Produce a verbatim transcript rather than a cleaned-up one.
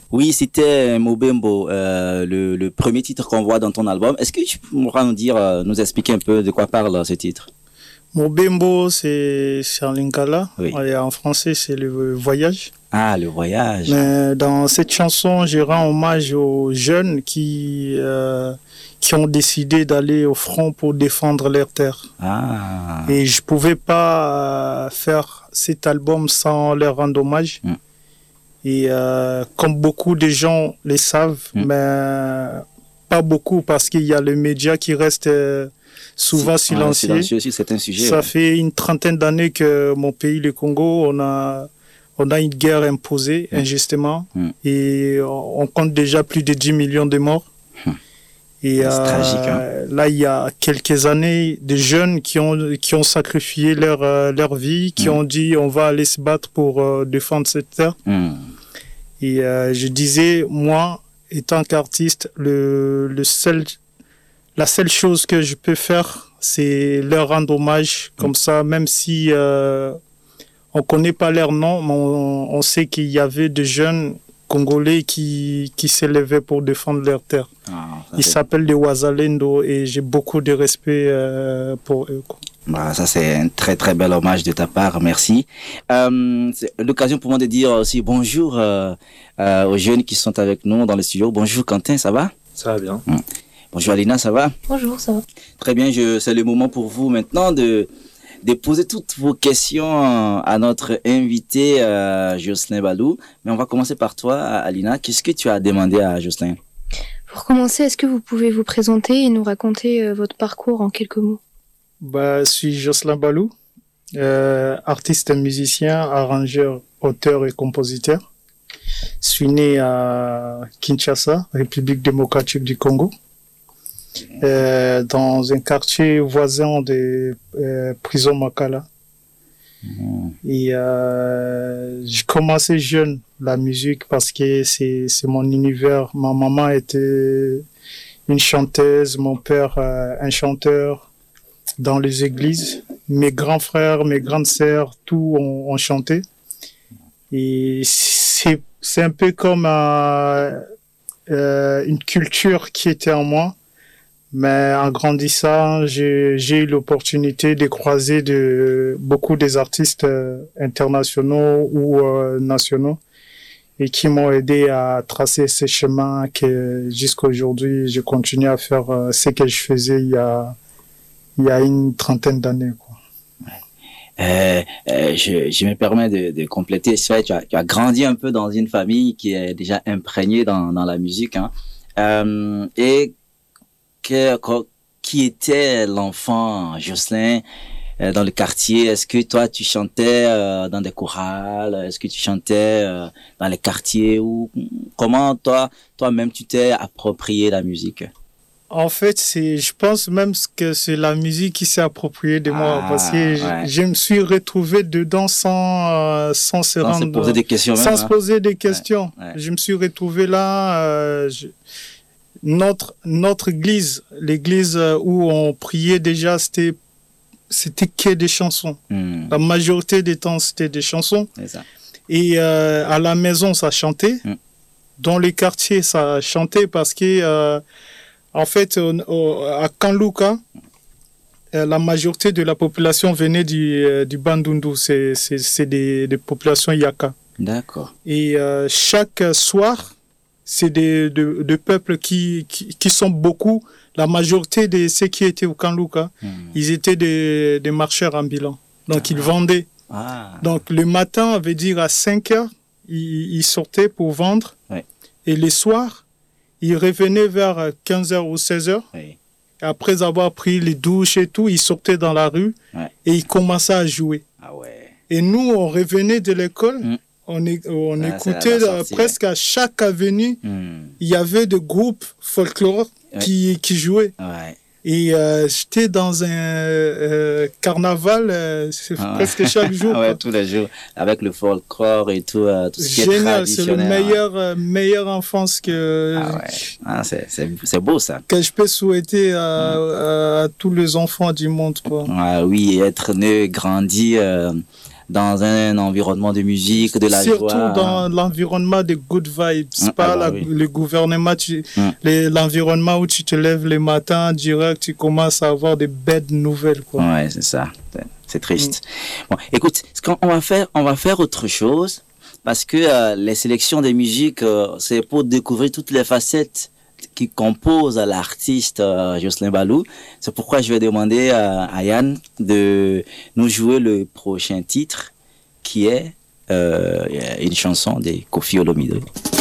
Oui, c'était Mobembo, euh, le, le premier titre qu'on voit dans ton album. Est-ce que tu pourras nous dire, euh, nous expliquer un peu de quoi parle euh, ce titre? Mobembo, c'est c'est en lingala. Oui. Et en français, c'est le voyage. Ah, le voyage. Mais dans cette chanson, je rends hommage aux jeunes qui, euh, qui ont décidé d'aller au front pour défendre leur terre. Ah. Et je pouvais pas euh, faire cet album sans leur rendre hommage. Mm. Et euh, comme beaucoup de gens le savent, mm. mais pas beaucoup parce qu'il y a le média qui reste euh, souvent si, silencieux. silencieux sur certains sujets. Ça ouais. fait une trentaine d'années que mon pays, le Congo, on a, on a une guerre imposée mm. injustement. Mm. Et on compte déjà plus de dix millions de morts. Mm. Et c'est euh, tragique, hein. Là, il y a quelques années, des jeunes qui ont, qui ont sacrifié leur, euh, leur vie, qui mm. ont dit on va aller se battre pour euh, défendre cette terre. Mm. Et euh, je disais, moi, étant qu'artiste, le, le seul, la seule chose que je peux faire, c'est leur rendre hommage. Mm. Comme ça, même si euh, on ne connaît pas leur nom, mais on, on sait qu'il y avait des jeunes Congolais qui, qui s'élevaient pour défendre leur terre. Ah, Ils s'appellent les Wazalendo et j'ai beaucoup de respect euh, pour eux. Quoi. Bah, ça, c'est un très, très bel hommage de ta part. Merci. Euh, c'est l'occasion pour moi de dire aussi bonjour euh, euh, aux jeunes qui sont avec nous dans le studio. Bonjour Quentin, ça va? Ça va bien. Hum. Bonjour Alina, ça va? Bonjour, ça va. Très bien, je, c'est le moment pour vous maintenant de... de poser toutes vos questions à notre invité euh, Jocelyn Balou. Mais on va commencer par toi, Alina. Qu'est-ce que tu as demandé à Jocelyn? Pour commencer, est-ce que vous pouvez vous présenter et nous raconter euh, votre parcours en quelques mots? Bah, je suis Jocelyn Balou, euh, artiste, musicien, arrangeur, auteur et compositeur. Je suis né à Kinshasa, République démocratique du Congo. Euh, dans un quartier voisin de euh, prison Makala. Mmh. Et euh, j'ai commencé jeune la musique parce que c'est c'est mon univers. Ma maman était une chanteuse, mon père euh, un chanteur dans les églises. Mes grands frères, mes grandes sœurs, tout ont, ont chanté. Et c'est c'est un peu comme euh, euh, une culture qui était en moi. Mais en grandissant, j'ai, j'ai eu l'opportunité de croiser de, beaucoup des artistes euh, internationaux ou euh, nationaux et qui m'ont aidé à tracer ce chemin que jusqu'à aujourd'hui, je continue à faire euh, ce que je faisais il y a, il y a une trentaine d'années, quoi. Euh, euh, je, je me permets de, de compléter. C'est vrai, tu as, tu as grandi un peu dans une famille qui est déjà imprégnée dans, dans la musique, hein. Euh, et Que, que, qui était l'enfant Jocelyn euh, dans le quartier? Est-ce que toi tu chantais euh, dans des chorales? Est-ce que tu chantais euh, dans les quartiers? Ou comment toi toi-même tu t'es approprié la musique? En fait, c'est, je pense même que c'est la musique qui s'est appropriée de ah, moi parce que ouais. je, je me suis retrouvé dedans sans euh, sans se sans rendre, se poser des questions, sans même, se hein? poser des questions. Ouais, ouais. Je me suis retrouvé là. Euh, je, Notre, notre église, l'église où on priait déjà, c'était, c'était que des chansons. Mm. La majorité des temps, c'était des chansons. Ça. Et euh, à la maison, ça chantait. Mm. Dans les quartiers, ça chantait parce que, euh, en fait, au, au, à Kanluka, euh, la majorité de la population venait du, euh, du Bandundu. C'est, c'est, c'est des, des populations Yaka. D'accord. Et euh, chaque soir, c'est des, de, de peuples qui, qui, qui sont beaucoup. La majorité de ceux qui étaient au Kanluka, mmh. ils étaient des, des marcheurs ambulants. Donc, ah. ils vendaient. Ah. Donc, le matin, on veut dire à cinq heures, ils, ils sortaient pour vendre. Oui. Et le soir, ils revenaient vers quinze heures ou seize heures. Oui. Après avoir pris les douches et tout, ils sortaient dans la rue oui. et ils commençaient à jouer. Ah ouais. Et nous, on revenait de l'école. Mmh. On, est, on ah, écoutait sortie, presque ouais. à chaque avenue, mm. il y avait des groupes folklore ouais. qui, qui jouaient. Ouais. Et euh, j'étais dans un euh, carnaval euh, ah, presque chaque jour. Ah ouais, tous les jours, avec le folklore et tout, euh, tout ce qui est traditionnel. Génial, c'est le meilleur, euh, meilleure enfance que, ah ouais. ah, c'est, c'est, c'est beau ça. Que je peux souhaiter à, mm. à, à tous les enfants du monde, quoi. Ah oui, être né, grandi... Euh, dans un environnement de musique, de la Surtout joie. dans l'environnement de good vibes, Hum, pas ah bah la- oui. le gouvernement, tu- Hum. les- l'environnement où tu te lèves le matin, direct, tu commences à avoir des belles nouvelles, quoi. Ouais, c'est ça. C'est- C'est triste. Bon, écoute, ce qu'on on va faire, on va faire autre chose parce que euh, les sélections des musiques, euh, c'est pour découvrir toutes les facettes qui composent l'artiste euh, Jocelyn Baloue. C'est pourquoi je vais demander à, à Yann de nous jouer le prochain titre qui est euh, une chanson de Koffi Olomide.